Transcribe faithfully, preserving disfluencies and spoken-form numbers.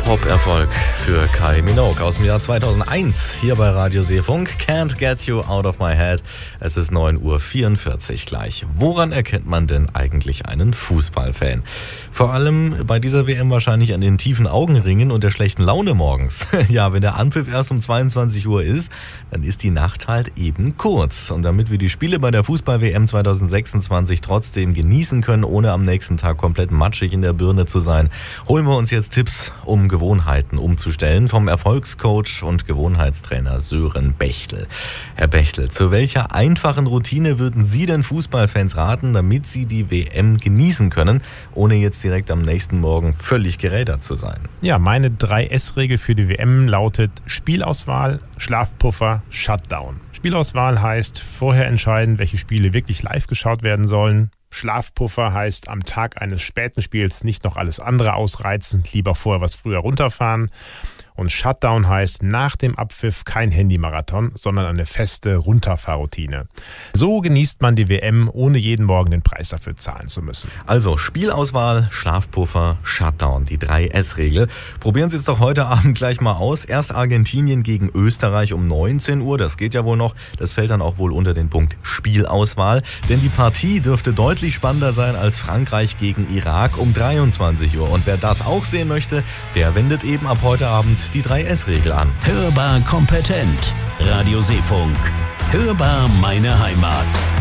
Pop-Erfolg für Kylie Minogue aus dem Jahr zweitausendeins hier bei Radio Seefunk. Can't Get You Out of My Head. Es ist neun Uhr vierundvierzig gleich. Woran erkennt man denn eigentlich einen Fußballfan? Vor allem bei dieser W M wahrscheinlich an den tiefen Augenringen und der schlechten Laune morgens. Ja, wenn der Anpfiff erst um zweiundzwanzig Uhr ist, dann ist die Nacht halt eben kurz. Und damit wir die Spiele bei der Fußball-W M zweitausendsechsundzwanzig trotzdem genießen können, ohne am nächsten Tag komplett matschig in der Birne zu sein, holen wir uns jetzt Tipps, um Gewohnheiten umzustellen, vom Erfolgscoach und Gewohnheitstrainer Sören Bechtel. Herr Bechtel, zu welcher einfachen Routine würden Sie denn Fußballfans raten, damit sie die W M genießen können, ohne jetzt direkt am nächsten Morgen völlig gerädert zu sein? Ja, meine drei S Regel für die W M lautet Spielauswahl, Schlafpuffer, Shutdown. Spielauswahl heißt vorher entscheiden, welche Spiele wirklich live geschaut werden sollen. Schlafpuffer heißt am Tag eines späten Spiels nicht noch alles andere ausreizen, lieber vorher was früher runterfahren. Und Shutdown heißt nach dem Abpfiff kein Handymarathon, sondern eine feste Runterfahrroutine. So genießt man die W M, ohne jeden Morgen den Preis dafür zahlen zu müssen. Also Spielauswahl, Schlafpuffer, Shutdown, die drei S Regel. Probieren Sie es doch heute Abend gleich mal aus. Erst Argentinien gegen Österreich um neunzehn Uhr, das geht ja wohl noch. Das fällt dann auch wohl unter den Punkt Spielauswahl. Denn die Partie dürfte deutlich spannender sein als Frankreich gegen Irak um dreiundzwanzig Uhr. Und wer das auch sehen möchte, der wendet eben ab heute Abend die drei S Regel an. Hörbar kompetent. Radio Seefunk. Hörbar meine Heimat.